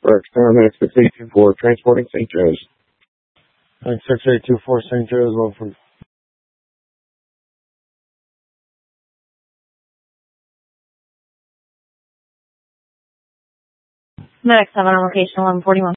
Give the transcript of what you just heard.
Correct. Expectation for transporting St. Joe's. 6824 St. Joe's, Wilford. Medic 7 on location 141.